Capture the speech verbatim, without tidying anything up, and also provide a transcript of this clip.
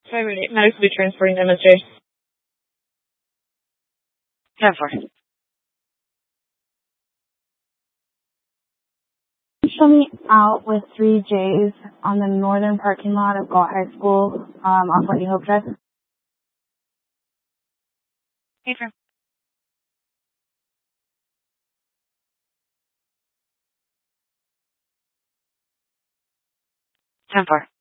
five eight eight, medics will be transporting to M S J. ten four. Show me out with three J's on the northern parking lot of Galt High School, um, off Whitney Hope Drive. Adrian. ten four.